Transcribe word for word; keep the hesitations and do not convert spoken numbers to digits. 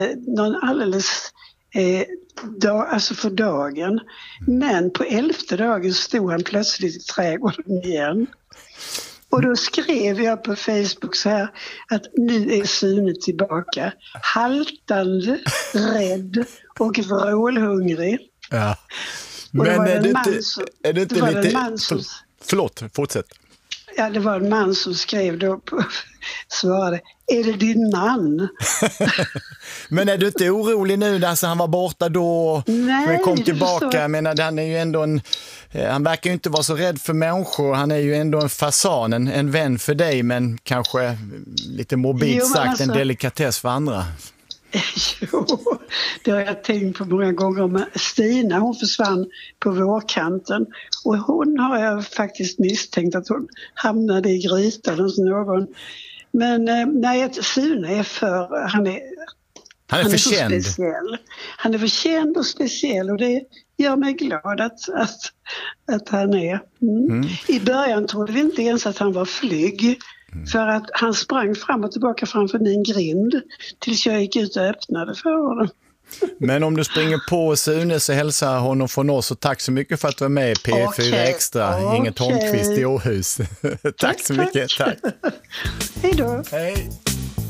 någon alldeles eh, dag, alltså för dagen. Men på elfte dagen stod han plötsligt i trädgården igen. Och då skrev jag på Facebook så här att nu är Sune tillbaka. Haltande, rädd och vrålhungrig. Ja. Men är det, inte, som, är det inte det lite... Man som, förlåt, fortsätt. Ja, det var en man som skrev då på, svarade, är det din man? Men är du inte orolig nu? Alltså, han var borta då, Nej, men kom tillbaka. Förstår. Jag menar, han är ju ändå en, han verkar ju inte vara så rädd för människor. Han är ju ändå en fasan, en, en vän för dig, men kanske lite mobilt jo, sagt alltså, en delikatess för andra. Jo, det har jag tänkt på många gånger. Men Stina, hon försvann på vårkanten och hon har jag faktiskt misstänkt att hon hamnade i grytan hos någon. Men eh, nej, Sune är för, han är, han är, han är för så känd. speciell. Han är för känd och speciell och det gör mig glad att, att, att han är. Mm. Mm. I början trodde vi inte ens att han var flyg. Mm. För att han sprang fram och tillbaka framför min grind tills jag gick ut och öppnade för honom. Men om du springer på Sune så hälsar honom från oss och tack så mycket för att du var med i P fyra okay. Extra. Okay. Inget Holmqvist i Åhus. Tack så mycket. Tack. Hej då. Hej.